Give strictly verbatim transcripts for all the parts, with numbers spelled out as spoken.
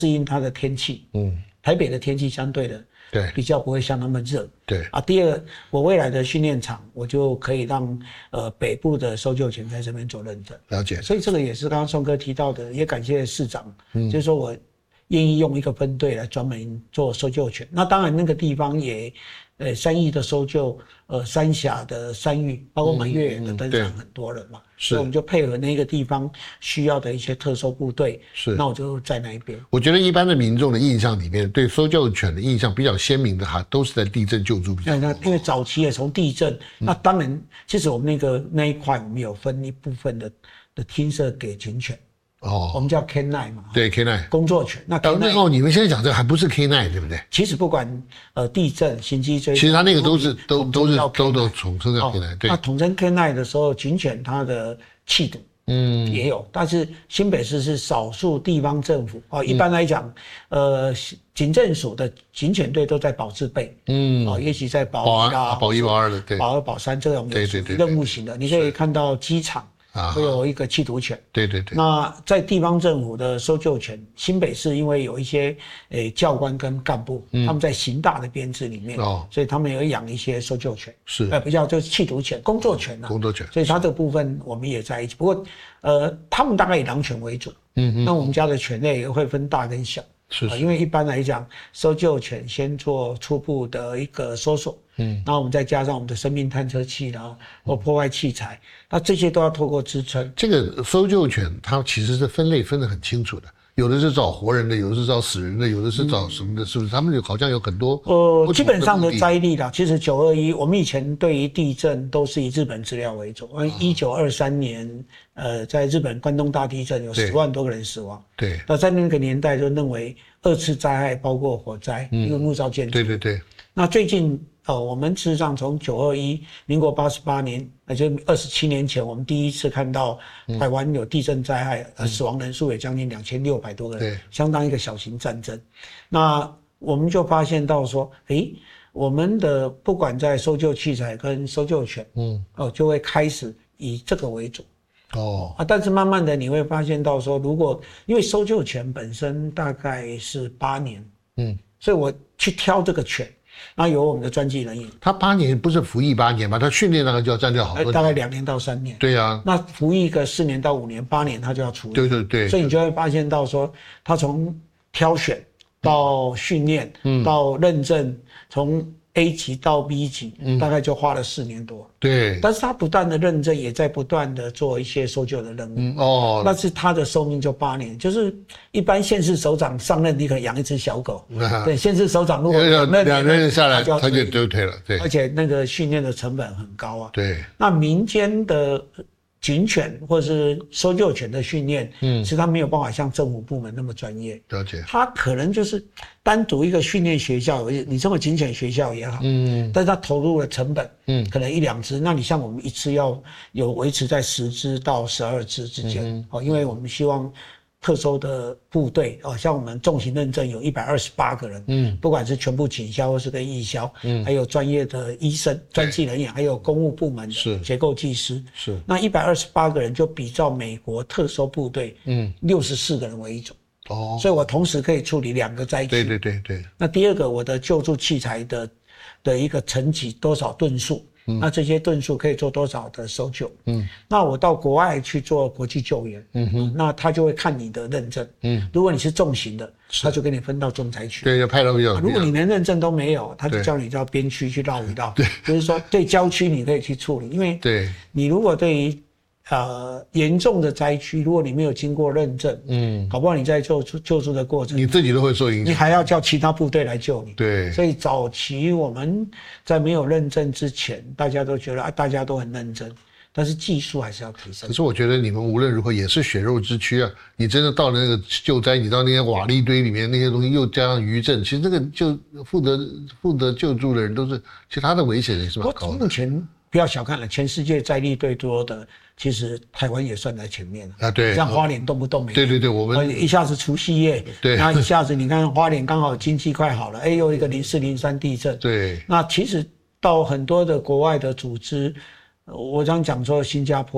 适应它的天气。嗯，台北的天气相对的对比较不会像那么热。对啊，第二，我未来的训练场，我就可以让呃北部的搜救犬在这边做认证。了解。所以这个也是刚刚宋哥提到的，也感谢市长，嗯，就是说我愿意用一个分队来专门做搜救犬。那当然那个地方也。呃，山域的搜救，呃，三峡的山域，包括满月的登山很多人嘛，嗯嗯、所以我们就配合那个地方需要的一些特搜部队，是，那我就在那一边。 我觉得一般的民众的印象里面，对搜救犬的印象比较鲜明的哈，都是在地震救助比较多。 那因为早期也从地震，嗯、那当然，其实我们那个那一块，我们有分一部分的的听舍给警犬。哦，我们叫 K 九 嘛， 对 K 九工作犬。那 K 九哦，你们现在讲这个还不是 K 九 对不对？ 其实不管呃地震、行击追， 其实它那个都是都都是都都统称叫 K 九。对， 那统称 K 九 的时候，警犬它的气度嗯也有，但是新北市是少数地方政府哦。一般来讲，嗯、呃，警政署的警犬队都在保自备，嗯，哦，也许在保一啦、 保一、保二的，对， 保二、保三这种对对对任务型的，你可以看到机场。会有一个缉毒犬， 对对对。 那在地方政府的搜救犬，新北市因为有一些诶、欸、教官跟干部，嗯、他们在刑大的编制里面，哦，所以他们有养一些搜救犬，是，呃，不叫就是缉毒犬、工作犬啊， 工作犬。 所以它这个部分我们也在一起。不过，呃，他们大概以狼犬为主，嗯嗯。那我们家的犬类也会分大跟小。是, 是、呃，因为一般来讲，搜救犬先做初步的一个搜索，嗯，然后我们再加上我们的生命探测器啦，或破坏器材，那这些都要透过支撑。 这个搜救犬它其实是分类分得很清楚的，有的是找活人的，有的是找死人的，有的是找什么的，嗯、是不是？他们好像有很多呃，基本上的灾例啦，其实九二一，我们以前对于地震都是以日本资料为主，一九二三年。呃，在日本关东大地震有十万多个人死亡。对，那在那个年代就认为二次灾害包括火灾，嗯、因为木造建筑。 对对对。 那最近呃，我们事实上从九二一，民国八十八年，那就二十七年前，我们第一次看到台湾有地震灾害，嗯、死亡人数也将近两千六百多个人，相当一个小型战争。那我们就发现到说，诶，我们的不管在搜救器材跟搜救犬，嗯，哦，就会开始以这个为主。哦啊，但是慢慢的你会发现到说，如果因为搜救犬本身大概是八年，嗯，所以我去挑这个犬，那有我们的专技人员。 他八年不是服役八年吗？他训练那个就要占掉好多年， 大概两年到三年。 对啊， 那服役个四年到五年、八年他就要出。 对对对。 所以你就会发现到说，他从挑选到训练，嗯，到认证，从A 级到 B 级，嗯，大概就花了四年多。对，但是他不断的认证，也在不断的做一些搜救的任务。嗯哦，但是他的寿命就八年，就是一般县市首长上任，你可能养一只小狗。啊、对，县市首长如果那两任下来，他就就退了。对， 而且那个训练的成本很高啊。 对， 那民间的警犬或者是搜救犬的训练，嗯，其实他没有办法像政府部门那么专业。 了解， 他可能就是单独一个训练学校，你这么警犬学校也好，嗯，但是他投入的成本，嗯，可能一两只，那你像我们一次要有维持在十只到十二只之间，嗯、哦，因为我们希望特搜的部队哦，像我们重型认证有一百二十八个人，嗯，不管是全部警消或是跟义消，嗯，还有专业的医生、专技人员，还有公务部门的结构技师，是那一百二十八个人就比照美国特搜部队，嗯，六十四个人为一组。哦，所以我同时可以处理两个灾区。 对对对对。 那第二个，我的救助器材的的一个层级多少吨数？嗯，那这些吨数可以做多少的搜救？嗯，那我到国外去做国际救援，嗯哼，那他就会看你的认证。嗯，如果你是重型的，他就给你分到重灾区。 对，要派到比较。 如果你连认证都没有，他就叫你到边区去绕一绕。对，就是说对郊区你可以去处理，因为对你如果对于呃，严重的灾区，如果你没有经过认证，嗯，搞不好你在救助救助的过程， 你自己都会受影响， 你还要叫其他部队来救你。 对， 所以早期我们在没有认证之前，大家都觉得啊，大家都很认真，但是技术还是要提升。 可是我觉得你们无论如何也是血肉之躯啊！你真的到了那个救灾，你到那些瓦砾堆里面那些东西，又加上余震，其实那个就负责负责救助的人都是，其实他的危险也是蛮高的。 目前不要小看了，全世界灾力最多的。其实台湾也算在前面了啊，对，像花莲动不动没， 对对对，我们一下子除夕夜，对，然后一下子你看花莲刚好经济快好了，哎，又一个零四零三地震， 对， 那其实到很多的国外的组织，我常讲说新加坡，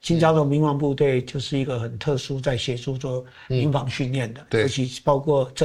金加州民防部队就是一个很特殊，在协助做民防训练的，尤其包括